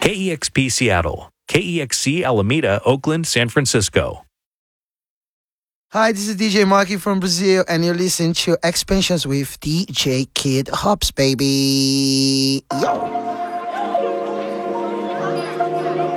KEXP Seattle, KEXC Alameda, Oakland, San Francisco. Hi, this is DJ Marky from Brazil, and you're listening to Expansions with DJ Kid Hops, baby. Yo!